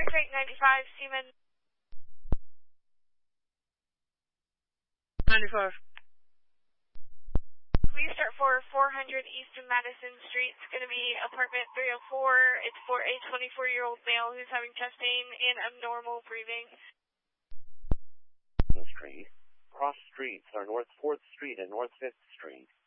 Crate 95, Seaman. 95. Please start for 400 East of Madison Street. It's going to be apartment 304. It's for a 24-year-old male who's having chest pain and abnormal breathing. Street. Cross streets are North 4th Street and North 5th Street.